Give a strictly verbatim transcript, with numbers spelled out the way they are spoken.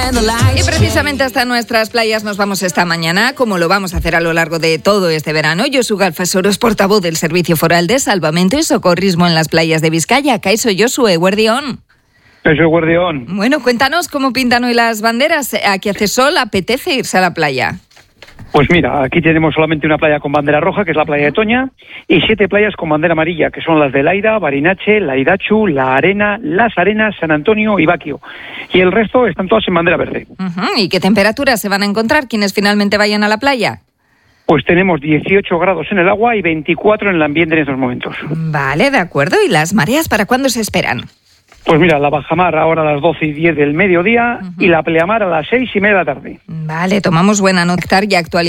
Y precisamente hasta nuestras playas nos vamos esta mañana, como lo vamos a hacer a lo largo de todo este verano. Josu Galfasoro es portavoz del Servicio Foral de Salvamento y Socorrismo en las playas de Vizcaya. Kaixo Josu, eguerdión. Kaixo, eguerdión. Bueno, cuéntanos cómo pintan hoy las banderas. Aquí hace sol, apetece irse a la playa. Pues mira, aquí tenemos solamente una playa con bandera roja, que es la playa de Toña, y siete playas con bandera amarilla, que son las de Laida, Barinache, Laidachu, La Arena, Las Arenas, San Antonio y Baquio. Y el resto están todas en bandera verde. Uh-huh. ¿Y qué temperaturas se van a encontrar quienes finalmente vayan a la playa? Pues tenemos dieciocho grados en el agua y veinticuatro en el ambiente en estos momentos. Vale, de acuerdo. ¿Y las mareas para cuándo se esperan? Pues mira, la bajamar ahora a las doce y diez del mediodía uh-huh. y la pleamar a las seis y media de la tarde. Vale, tomamos buena nota y actualizamos.